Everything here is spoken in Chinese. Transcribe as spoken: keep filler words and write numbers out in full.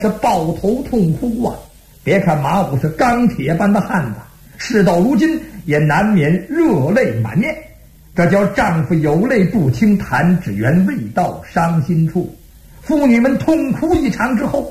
是抱头痛哭啊！别看马武是钢铁般的汉子，事到如今也难免热泪满面。这叫丈夫有泪不轻弹指缘，未到伤心处。妇女们痛哭一场之后，